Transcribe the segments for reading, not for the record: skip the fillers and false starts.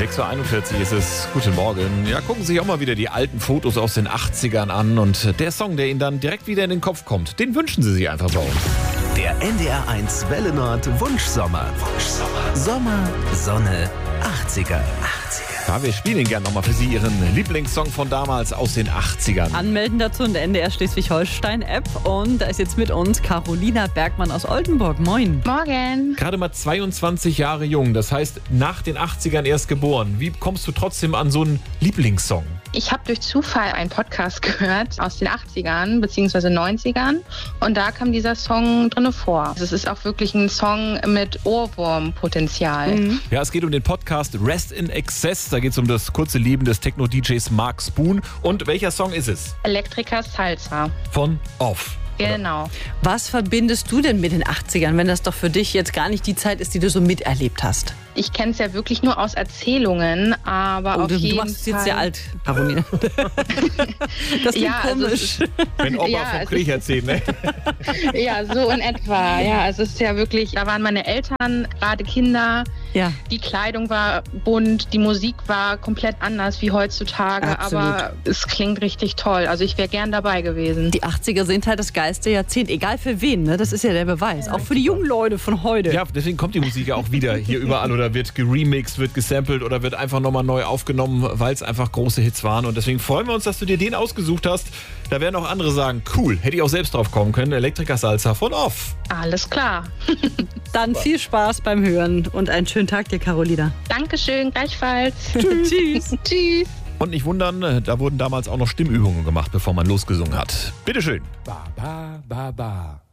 6.41 Uhr ist es. Guten Morgen. Ja, gucken Sie sich auch mal wieder die alten Fotos aus den 80ern an. Und der Song, der Ihnen dann direkt wieder in den Kopf kommt, den wünschen Sie sich einfach bei uns. Der NDR1 Welle Nord Wunschsommer. Sommer, Sonne, 80er. Ja, wir spielen ihn gerne nochmal für Sie, Ihren Lieblingssong von damals aus den 80ern. Anmelden dazu in der NDR Schleswig-Holstein-App. Und da ist jetzt mit uns Carolina Bergmann aus Oldenburg. Moin. Morgen. Gerade mal 22 Jahre jung, das heißt nach den 80ern erst geboren. Wie kommst du trotzdem an so einen Lieblingssong? Ich habe durch Zufall einen Podcast gehört aus den 80ern bzw. 90ern und da kam dieser Song drin vor. Es ist auch wirklich ein Song mit Ohrwurmpotenzial. Ja, es geht um den Podcast Rest in Excess. Da geht es um das kurze Leben des Techno-DJs Mark Spoon. Und welcher Song ist es? Elektriker Salsa. Von Off. Genau. Was verbindest du denn mit den 80ern, wenn das doch für dich jetzt gar nicht die Zeit ist, die du so miterlebt hast? Ich kenne es ja wirklich nur aus Erzählungen, aber auf jeden Du Fall... machst es jetzt sehr alt, Carolina. Das klingt Ja, also komisch. Wenn Opa Ja, vom es Krieg erzählt, ne? Ja, so in etwa. Ja, es ist ja wirklich, da waren meine Eltern, gerade Kinder. Ja. Die Kleidung war bunt, die Musik war komplett anders wie heutzutage, Absolut. aber es klingt richtig toll. Also ich wäre gern dabei gewesen. Die 80er sind halt das geilste Jahrzehnt, egal für wen, ne? Das ist ja der Beweis. Auch für die jungen Leute von heute. Ja, deswegen kommt die Musik ja auch wieder hier überall oder wird geremixed, wird gesampelt oder wird einfach nochmal neu aufgenommen, weil es einfach große Hits waren. Und deswegen freuen wir uns, dass du dir den ausgesucht hast. Da werden auch andere sagen, cool, hätte ich auch selbst drauf kommen können. Elektriker Salsa von Off. Alles klar. Dann viel Spaß beim Hören und einen schönen Tag dir, Carolina. Dankeschön, gleichfalls. Tschüss. Tschüss. Und nicht wundern, da wurden damals auch noch Stimmübungen gemacht, bevor man losgesungen hat. Bitteschön. Ba, ba, ba, ba.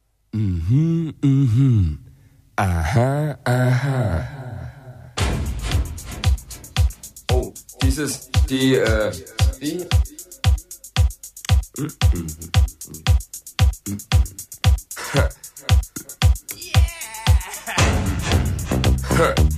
Aha, aha. Oh, dies ist die, die? Yeah!